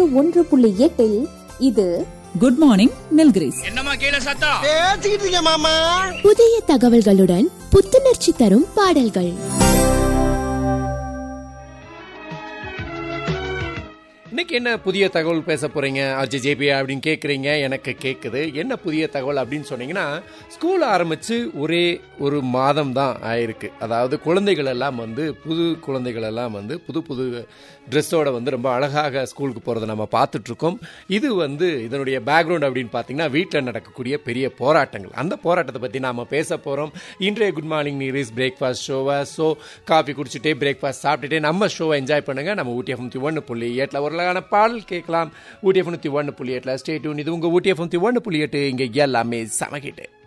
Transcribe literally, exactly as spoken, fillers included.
நூற்று ஒன்று புள்ளி எட்டில் இது குட் மார்னிங் நில்கிரிஸ். என்னமா கீழ சத்தம்? பேசிக்கிட்டு இருக்கேன் மாமா. புதிய தகவல்களுடன் புத்துணர்ச்சி தரும் பாடல்கள். இன்னைக்கு என்ன புதிய தகவல் பேச போறீங்க அஜய் ஜேபி அப்படின்னு கேட்குறீங்க. எனக்கு கேட்குது. என்ன புதிய தகவல் அப்படின்னு சொன்னீங்கன்னா, ஸ்கூல் ஆரம்பித்து ஒரே ஒரு மாதம் தான் ஆயிருக்கு. அதாவது குழந்தைகள் எல்லாம் வந்து புது குழந்தைகள் எல்லாம் வந்து புது புது ட்ரெஸ்ஸோட வந்து ரொம்ப அழகாக ஸ்கூலுக்கு போகிறத நம்ம பார்த்துட்ருக்கோம். இது வந்து இதனுடைய பேக்ரவுண்ட் அப்படின்னு பார்த்தீங்கன்னா, வீட்டில் நடக்கக்கூடிய பெரிய போராட்டங்கள். அந்த போராட்டத்தை பற்றி நாம் பேச போகிறோம் இன்றைய குட் மார்னிங் நில்கிரிஸ் பிரேக்ஃபாஸ்ட் ஷோவை. ஸோ காஃபி குடிச்சிட்டே பிரேக்ஃபாஸ்ட் சாப்பிட்டுட்டே நம்ம ஷோவை என்ஜாய் பண்ணுங்கள். நம்ம ஊட்டி எஃப்எம் ஒன்று புள்ளி எட்டில் ஒரு பாடல் கேட்கலாம். ஊட்டி எஃப்எம் ஒன்று புள்ளி எட்டில் ஸ்டே டியூன். இது உங்கள் ஊட்டி எஃப்எம் ஒன்று புள்ளி எட்டு. இங்கே எல்லாமே சமகிட்டு